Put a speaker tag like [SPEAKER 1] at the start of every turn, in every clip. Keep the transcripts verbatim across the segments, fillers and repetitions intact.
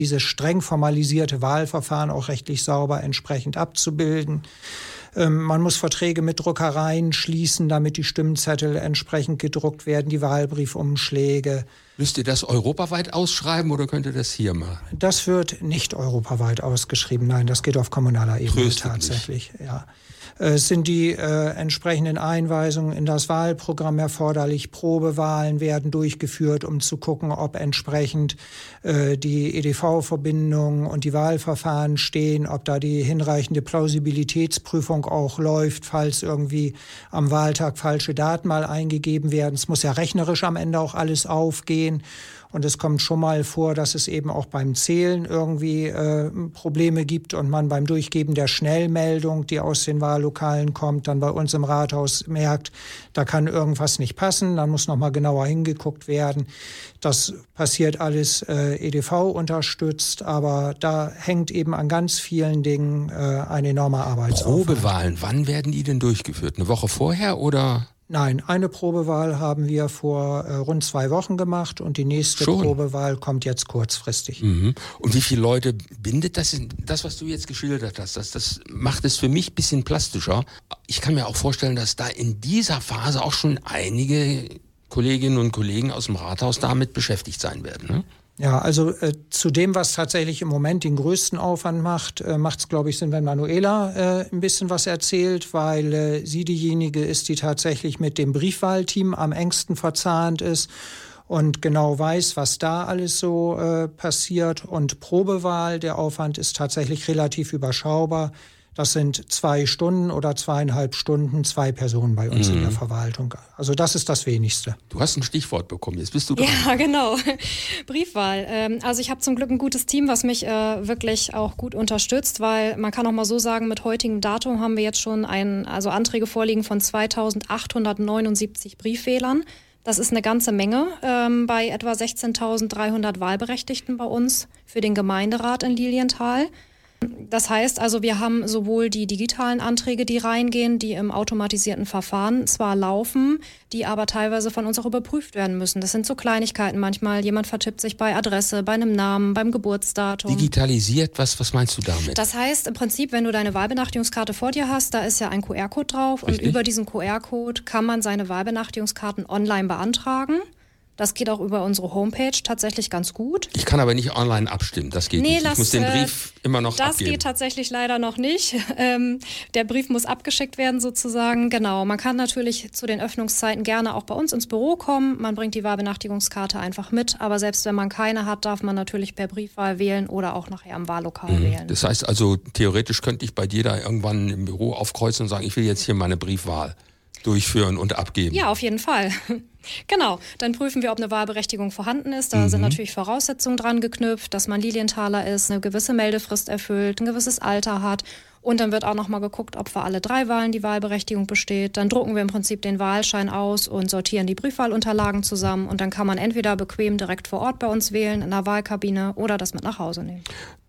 [SPEAKER 1] dieses streng formalisierte Wahlverfahren auch rechtlich sauber entsprechend abzubilden. Ähm, man muss Verträge mit Druckereien schließen, damit die Stimmzettel entsprechend gedruckt werden, die Wahlbriefumschläge.
[SPEAKER 2] Müsst ihr das europaweit ausschreiben oder könnt ihr das hier machen?
[SPEAKER 1] Das wird nicht europaweit ausgeschrieben, nein, das geht auf kommunaler Ebene
[SPEAKER 2] Tröstet
[SPEAKER 1] tatsächlich. Ja. Es sind die äh, entsprechenden Einweisungen in das Wahlprogramm erforderlich. Probewahlen werden durchgeführt, um zu gucken, ob entsprechend äh, die E D V-Verbindungen und die Wahlverfahren stehen, ob da die hinreichende Plausibilitätsprüfung auch läuft, falls irgendwie am Wahltag falsche Daten mal eingegeben werden. Es muss ja rechnerisch am Ende auch alles aufgehen. Und es kommt schon mal vor, dass es eben auch beim Zählen irgendwie äh, Probleme gibt und man beim Durchgeben der Schnellmeldung, die aus den Wahllokalen kommt, dann bei uns im Rathaus merkt, da kann irgendwas nicht passen, dann muss noch mal genauer hingeguckt werden. Das passiert alles äh, E D V unterstützt, aber da hängt eben an ganz vielen Dingen äh, ein enormer Arbeitsaufwand.
[SPEAKER 2] Probewahlen, wann werden die denn durchgeführt? Eine Woche vorher oder?
[SPEAKER 1] Nein, eine Probewahl haben wir vor äh, rund zwei Wochen gemacht und die nächste
[SPEAKER 2] Schon?
[SPEAKER 1] Probewahl kommt jetzt kurzfristig.
[SPEAKER 2] Mhm. Und wie viele Leute bindet das? Das, was du jetzt geschildert hast, das, das macht es für mich ein bisschen plastischer. Ich kann mir auch vorstellen, dass da in dieser Phase auch schon einige Kolleginnen und Kollegen aus dem Rathaus damit beschäftigt sein werden, ne?
[SPEAKER 1] Ja, also äh, zu dem, was tatsächlich im Moment den größten Aufwand macht, äh, macht es, glaube ich, Sinn, wenn Manuela äh, ein bisschen was erzählt, weil äh, sie diejenige ist, die tatsächlich mit dem Briefwahlteam am engsten verzahnt ist und genau weiß, was da alles so äh, passiert. Und Probewahl, der Aufwand ist tatsächlich relativ überschaubar. Das sind zwei Stunden oder zweieinhalb Stunden, zwei Personen bei uns mhm. in der Verwaltung. Also das ist das Wenigste.
[SPEAKER 2] Du hast ein Stichwort bekommen, jetzt bist du dran.
[SPEAKER 3] Ja, genau. Briefwahl. Also ich habe zum Glück ein gutes Team, was mich äh, wirklich auch gut unterstützt, weil man kann auch mal so sagen, mit heutigem Datum haben wir jetzt schon ein, also Anträge vorliegen von zweitausendachthundertneunundsiebzig Briefwählern. Das ist eine ganze Menge ähm, bei etwa sechzehntausenddreihundert Wahlberechtigten bei uns für den Gemeinderat in Lilienthal. Das heißt also, wir haben sowohl die digitalen Anträge, die reingehen, die im automatisierten Verfahren zwar laufen, die aber teilweise von uns auch überprüft werden müssen. Das sind so Kleinigkeiten manchmal. Jemand vertippt sich bei Adresse, bei einem Namen, beim Geburtsdatum.
[SPEAKER 2] Digitalisiert, was, was meinst du damit?
[SPEAKER 3] Das heißt im Prinzip, wenn du deine Wahlbenachrichtigungskarte vor dir hast, da ist ja ein Q R-Code drauf. Richtig? Und über diesen Q R-Code kann man seine Wahlbenachrichtigungskarten online beantragen. Das geht auch über unsere Homepage tatsächlich ganz gut.
[SPEAKER 2] Ich kann aber nicht online abstimmen, das geht nee, nicht. Ich
[SPEAKER 3] lass,
[SPEAKER 2] muss den Brief äh, immer noch
[SPEAKER 3] das
[SPEAKER 2] abgeben.
[SPEAKER 3] Das geht tatsächlich leider noch nicht. Ähm, der Brief muss abgeschickt werden sozusagen. Genau, man kann natürlich zu den Öffnungszeiten gerne auch bei uns ins Büro kommen. Man bringt die Wahlbenachrichtigungskarte einfach mit. Aber selbst wenn man keine hat, darf man natürlich per Briefwahl wählen oder auch nachher am Wahllokal mhm. wählen.
[SPEAKER 2] Das heißt also, theoretisch könnte ich bei dir da irgendwann im Büro aufkreuzen und sagen, ich will jetzt hier meine Briefwahl durchführen und abgeben.
[SPEAKER 3] Ja, auf jeden Fall. Genau, dann prüfen wir, ob eine Wahlberechtigung vorhanden ist. Da mhm. sind natürlich Voraussetzungen dran geknüpft, dass man Lilienthaler ist, eine gewisse Meldefrist erfüllt, ein gewisses Alter hat. Und dann wird auch nochmal geguckt, ob für alle drei Wahlen die Wahlberechtigung besteht. Dann drucken wir im Prinzip den Wahlschein aus und sortieren die Briefwahlunterlagen zusammen. Und dann kann man entweder bequem direkt vor Ort bei uns wählen, in der Wahlkabine, oder das mit nach Hause nehmen.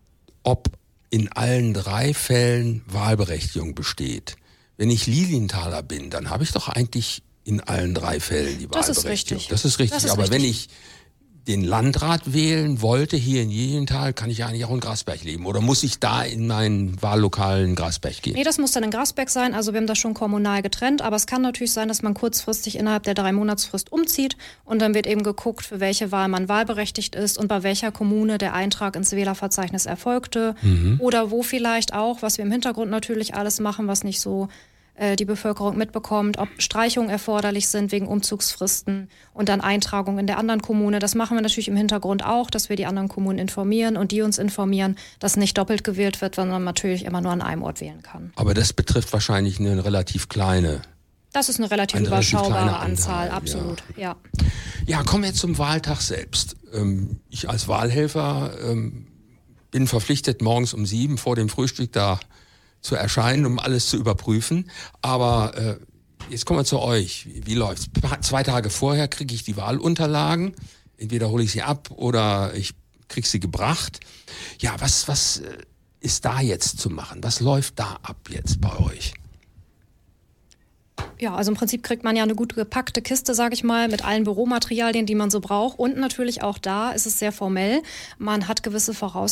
[SPEAKER 2] Ob in allen drei Fällen Wahlberechtigung besteht. Wenn ich Lilienthaler bin, dann habe ich doch eigentlich in allen drei Fällen die
[SPEAKER 3] das
[SPEAKER 2] Wahlberechtigung.
[SPEAKER 3] Ist
[SPEAKER 2] das ist richtig. Das ist
[SPEAKER 3] Aber
[SPEAKER 2] richtig. Wenn ich den Landrat wählen wollte hier in Lilienthal, kann ich ja eigentlich auch in Grasberg leben. Oder muss ich da in meinen Wahllokal in Grasberg gehen?
[SPEAKER 3] Nee, das muss dann in Grasberg sein. Also wir haben das schon kommunal getrennt. Aber es kann natürlich sein, dass man kurzfristig innerhalb der drei Monatsfrist umzieht. Und dann wird eben geguckt, für welche Wahl man wahlberechtigt ist und bei welcher Kommune der Eintrag ins Wählerverzeichnis erfolgte. Mhm. Oder wo vielleicht auch, was wir im Hintergrund natürlich alles machen, was nicht so die Bevölkerung mitbekommt, ob Streichungen erforderlich sind wegen Umzugsfristen und dann Eintragung in der anderen Kommune. Das machen wir natürlich im Hintergrund auch, dass wir die anderen Kommunen informieren und die uns informieren, dass nicht doppelt gewählt wird, sondern man natürlich immer nur an einem Ort wählen kann.
[SPEAKER 2] Aber das betrifft wahrscheinlich eine relativ kleine
[SPEAKER 3] Das ist eine relativ eine überschaubare relativ Anzahl, Anteil, absolut, ja.
[SPEAKER 2] ja. Ja, kommen wir zum Wahltag selbst. Ich als Wahlhelfer bin verpflichtet, morgens um sieben vor dem Frühstück da zu erscheinen, um alles zu überprüfen. Aber äh, jetzt kommen wir zu euch. Wie, wie läuft's? Zwei Tage vorher kriege ich die Wahlunterlagen. Entweder hole ich sie ab oder ich kriege sie gebracht. Ja, was, was ist da jetzt zu machen? Was läuft da ab jetzt bei euch?
[SPEAKER 3] Ja, also im Prinzip kriegt man ja eine gut gepackte Kiste, sage ich mal, mit allen Büromaterialien, die man so braucht. Und natürlich auch da ist es sehr formell. Man hat gewisse Voraussetzungen.